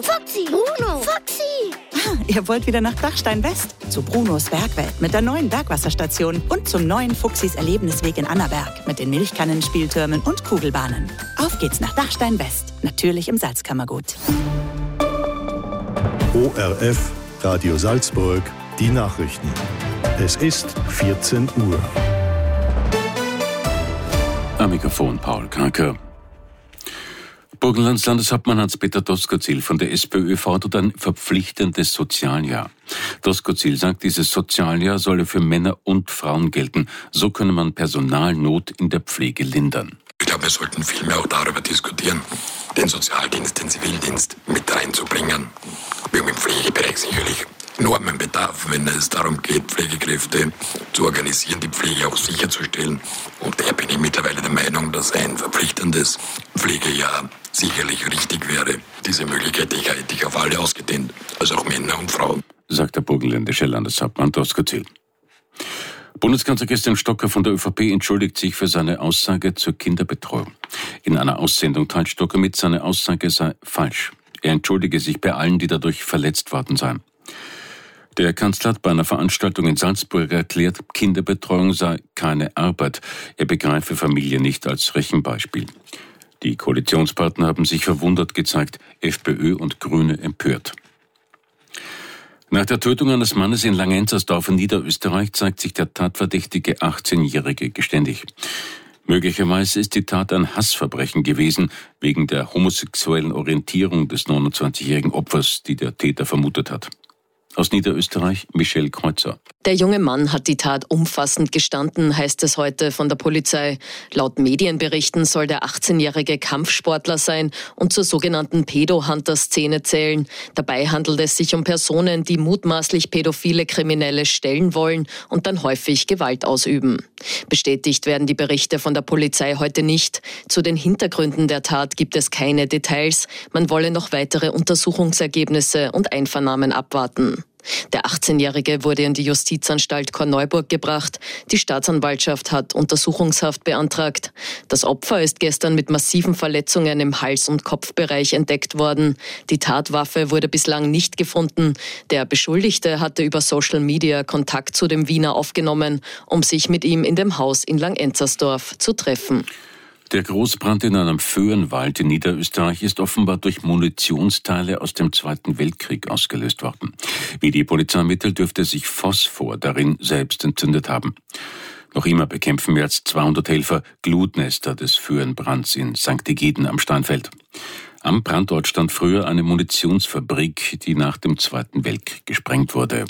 Foxy. Bruno. Foxy. Ihr wollt wieder nach Dachstein West? Zu Brunos Bergwelt mit der neuen Bergwasserstation und zum neuen Fuchsis Erlebnisweg in Annaberg mit den Milchkannenspieltürmen und Kugelbahnen. Auf geht's nach Dachstein West. Natürlich im Salzkammergut. ORF, Radio Salzburg, die Nachrichten. Es ist 14 Uhr. Am Mikrofon Paul Kranker. Burgenlands Landeshauptmann Hans-Peter Doskozil von der SPÖ fordert ein verpflichtendes Sozialjahr. Doskozil sagt, dieses Sozialjahr solle für Männer und Frauen gelten. So könne man Personalnot in der Pflege lindern. Ich glaube, wir sollten viel mehr auch darüber diskutieren, den Sozialdienst, den Zivildienst mit reinzubringen. Wir haben im Pflegebereich sicherlich enormen Bedarf, wenn es darum geht, Pflegekräfte zu organisieren, die Pflege auch sicherzustellen. Und daher bin ich mittlerweile der Meinung, dass ein verpflichtendes Pflegejahr sicherlich richtig wäre. Diese Möglichkeit hätte ich auf alle ausgedehnt, also auch Männer und Frauen, sagt der burgenländische Landeshauptmann Doskozil. Bundeskanzler Christian Stocker von der ÖVP entschuldigt sich für seine Aussage zur Kinderbetreuung. In einer Aussendung teilt Stocker mit, seine Aussage sei falsch. Er entschuldige sich bei allen, die dadurch verletzt worden seien. Der Kanzler hat bei einer Veranstaltung in Salzburg erklärt, Kinderbetreuung sei keine Arbeit. Er begreife Familie nicht als Rechenbeispiel. Die Koalitionspartner haben sich verwundert gezeigt, FPÖ und Grüne empört. Nach der Tötung eines Mannes in Langenzersdorf in Niederösterreich zeigt sich der tatverdächtige 18-Jährige geständig. Möglicherweise ist die Tat ein Hassverbrechen gewesen, wegen der homosexuellen Orientierung des 29-jährigen Opfers, die der Täter vermutet hat. Aus Niederösterreich, Michelle Kreuzer. Der junge Mann hat die Tat umfassend gestanden, heißt es heute von der Polizei. Laut Medienberichten soll der 18-jährige Kampfsportler sein und zur sogenannten Pedo-Hunter-Szene zählen. Dabei handelt es sich um Personen, die mutmaßlich pädophile Kriminelle stellen wollen und dann häufig Gewalt ausüben. Bestätigt werden die Berichte von der Polizei heute nicht. Zu den Hintergründen der Tat gibt es keine Details. Man wolle noch weitere Untersuchungsergebnisse und Einvernahmen abwarten. Der 18-Jährige wurde in die Justizanstalt Korneuburg gebracht. Die Staatsanwaltschaft hat Untersuchungshaft beantragt. Das Opfer ist gestern mit massiven Verletzungen im Hals- und Kopfbereich entdeckt worden. Die Tatwaffe wurde bislang nicht gefunden. Der Beschuldigte hatte über Social Media Kontakt zu dem Wiener aufgenommen, um sich mit ihm in dem Haus in Langenzersdorf zu treffen. Der Großbrand in einem Föhrenwald in Niederösterreich ist offenbar durch Munitionsteile aus dem Zweiten Weltkrieg ausgelöst worden. Wie die Polizei mittelt, dürfte sich Phosphor darin selbst entzündet haben. Noch immer bekämpfen mehr als 200 Helfer Glutnester des Föhrenbrands in St. Egiden am Steinfeld. Am Brandort stand früher eine Munitionsfabrik, die nach dem Zweiten Weltkrieg gesprengt wurde.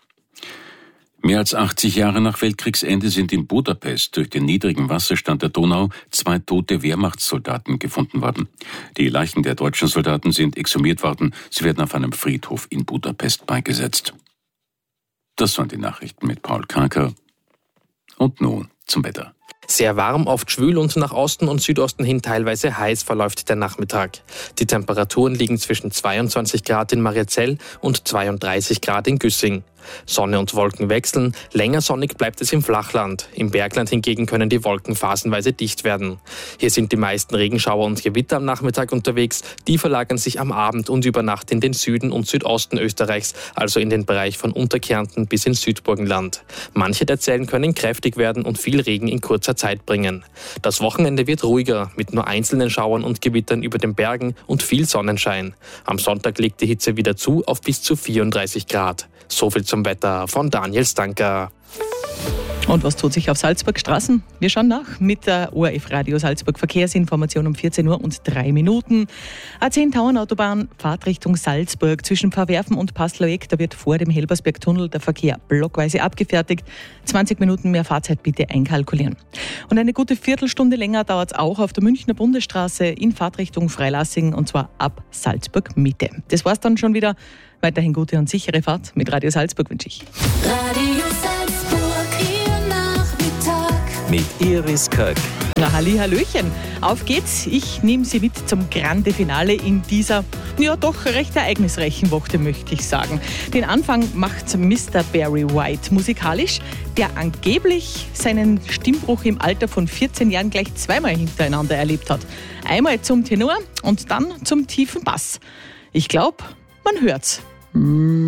Mehr als 80 Jahre nach Weltkriegsende sind in Budapest durch den niedrigen Wasserstand der Donau 2 tote Wehrmachtssoldaten gefunden worden. Die Leichen der deutschen Soldaten sind exhumiert worden. Sie werden auf einem Friedhof in Budapest beigesetzt. Das waren die Nachrichten mit Paul Kranker. Und nun zum Wetter. Sehr warm, oft schwül und nach Osten und Südosten hin teilweise heiß verläuft der Nachmittag. Die Temperaturen liegen zwischen 22 Grad in Mariazell und 32 Grad in Güssing. Sonne und Wolken wechseln, länger sonnig bleibt es im Flachland. Im Bergland hingegen können die Wolken phasenweise dicht werden. Hier sind die meisten Regenschauer und Gewitter am Nachmittag unterwegs. Die verlagern sich am Abend und über Nacht in den Süden und Südosten Österreichs, also in den Bereich von Unterkärnten bis ins Südburgenland. Manche der Zellen können kräftig werden und viel Regen in kurzer Zeit bringen. Das Wochenende wird ruhiger, mit nur einzelnen Schauern und Gewittern über den Bergen und viel Sonnenschein. Am Sonntag legt die Hitze wieder zu auf bis zu 34 Grad. So viel zum Wetter von Daniel Stanker. Und was tut sich auf Salzburg Straßen? Wir schauen nach mit der ORF Radio Salzburg Verkehrsinformation um 14 Uhr und 3 Minuten. A10 Tauernautobahn, Fahrtrichtung Salzburg zwischen Pfarrwerfen und Pasloeck. Da wird vor dem Helbersbergtunnel der Verkehr blockweise abgefertigt. 20 Minuten mehr Fahrzeit bitte einkalkulieren. Und eine gute Viertelstunde länger dauert es auch auf der Münchner Bundesstraße in Fahrtrichtung Freilassing und zwar ab Salzburg Mitte. Das war's dann schon wieder. Weiterhin gute und sichere Fahrt mit Radio Salzburg wünsche ich. Radio Salzburg, Ihr Nachmittag. Mit Iris Köck. Na, Hallihallöchen. Auf geht's. Ich nehme Sie mit zum Grande Finale in dieser, ja doch recht ereignisreichen Woche, möchte ich sagen. Den Anfang macht Mr. Barry White musikalisch, der angeblich seinen Stimmbruch im Alter von 14 Jahren gleich zweimal hintereinander erlebt hat. Einmal zum Tenor und dann zum tiefen Bass. Ich glaube, man hört's.